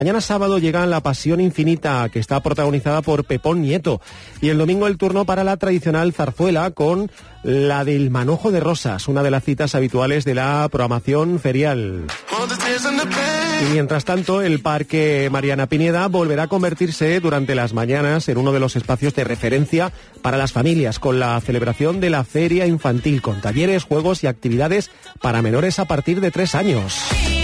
Mañana sábado llega La Pasión Infinita, que está protagonizada por Pepón Nieto. Y el domingo el turno para la tradicional zarzuela con la del Manojo de Rosas, una de las citas habituales de la programación ferial. Y mientras tanto, el Parque Mariana Pineda volverá a convertirse durante las mañanas en uno de los espacios de referencia para las familias, con la celebración de la Feria Infantil, con talleres, juegos y actividades para menores a partir de 3 años.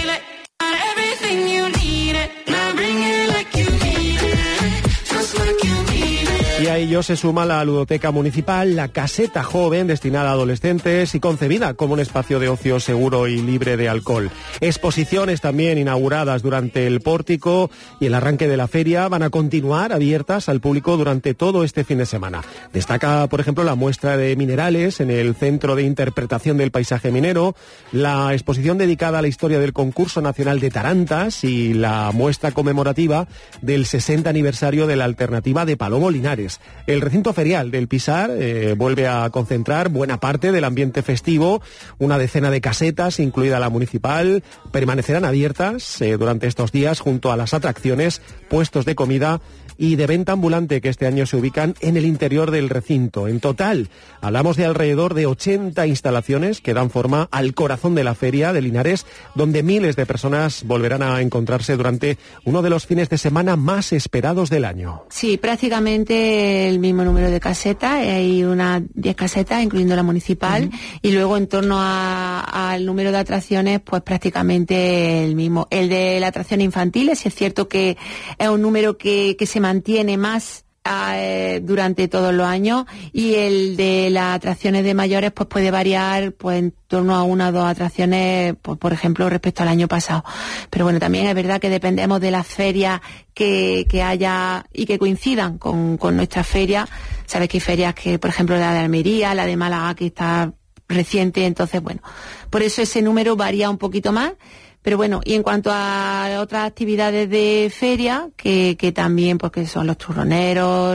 Y a ello se suma la ludoteca municipal, la caseta joven destinada a adolescentes y concebida como un espacio de ocio seguro y libre de alcohol. Exposiciones también inauguradas durante el pórtico y el arranque de la feria van a continuar abiertas al público durante todo este fin de semana. Destaca, por ejemplo, la muestra de minerales en el Centro de Interpretación del Paisaje Minero, la exposición dedicada a la historia del Concurso Nacional de Tarantas y la muestra conmemorativa del 60 aniversario de la alternativa de Palomo Linares. El recinto ferial del Pisar vuelve a concentrar buena parte del ambiente festivo. Una decena de casetas, incluida la municipal, permanecerán abiertas durante estos días junto a las atracciones, puestos de comida y de venta ambulante que este año se ubican en el interior del recinto. En total, hablamos de alrededor de 80 instalaciones que dan forma al corazón de la feria de Linares, donde miles de personas volverán a encontrarse durante uno de los fines de semana más esperados del año. Sí, prácticamente el mismo número de casetas, hay unas 10 casetas, incluyendo la municipal, y luego en torno al número de atracciones, pues prácticamente el mismo. El de las atracciones infantiles, es cierto que es un número que se mantiene más durante todos los años, y el de las atracciones de mayores pues puede variar pues en torno a 1 o 2 atracciones, pues, por ejemplo, respecto al año pasado. Pero bueno, también es verdad que dependemos de las ferias que haya y que coincidan con nuestra feria. Sabes que hay ferias que, por ejemplo, la de Almería, la de Málaga, que está reciente, entonces bueno, por eso ese número varía un poquito más. Pero bueno, y en cuanto a otras actividades de feria, que también, pues que son los churroneros,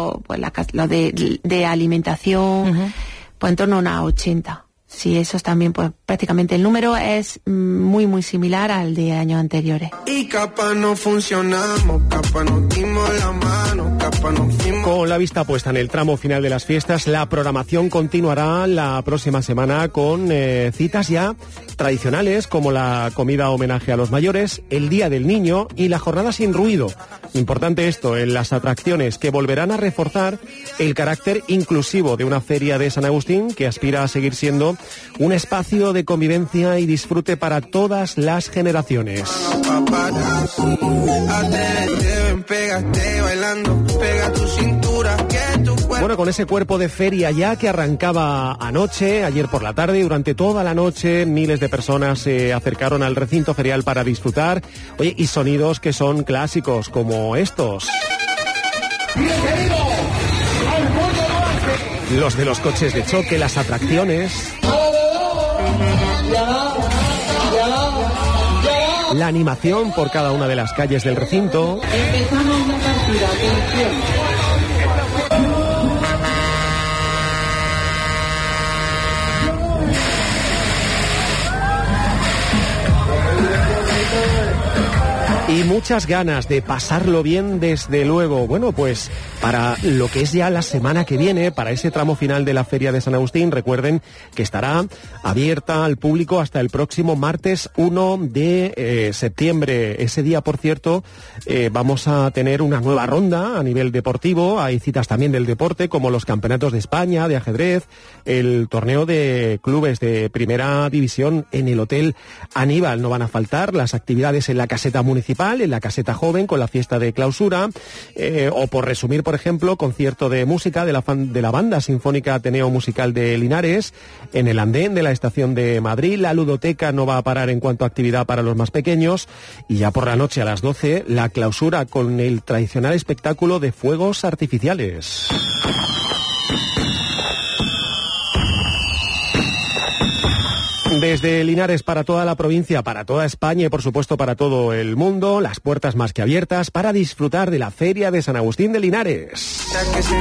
los de alimentación, pues en torno a unas 80. Sí, esos también, pues prácticamente el número es muy, muy similar al de años anteriores. Y capa no funcionamos, capa nos dimos la mano, capa nos fuimos. Con la vista puesta en el tramo final de las fiestas, la programación continuará la próxima semana con citas ya tradicionales como la comida homenaje a los mayores, el Día del Niño y la jornada sin ruido. Importante esto en las atracciones que volverán a reforzar el carácter inclusivo de una feria de San Agustín que aspira a seguir siendo un espacio de convivencia y disfrute para todas las generaciones. Bueno, con ese cuerpo de feria ya que arrancaba anoche, ayer por la tarde, y durante toda la noche miles de personas se acercaron al recinto ferial para disfrutar. Oye, y sonidos que son clásicos como estos. Los de los coches de choque, las atracciones. La animación por cada una de las calles del recinto. Empezamos la partida, atención. Y muchas ganas de pasarlo bien, desde luego. Bueno, pues para lo que es ya la semana que viene, para ese tramo final de la Feria de San Agustín, recuerden que estará abierta al público hasta el próximo martes 1 de septiembre. Ese día, por cierto, vamos a tener una nueva ronda a nivel deportivo. Hay citas también del deporte, como los campeonatos de España, de ajedrez, el torneo de clubes de primera división en el Hotel Aníbal. No van a faltar las actividades en la caseta municipal, en la caseta joven con la fiesta de clausura, o por resumir, por ejemplo, concierto de música de la Banda Sinfónica Ateneo Musical de Linares, en el andén de la Estación de Madrid. La ludoteca no va a parar en cuanto a actividad para los más pequeños, y ya por la noche a las 12 la clausura con el tradicional espectáculo de fuegos artificiales. Desde Linares para toda la provincia, para toda España y por supuesto para todo el mundo, las puertas más que abiertas para disfrutar de la Feria de San Agustín de Linares.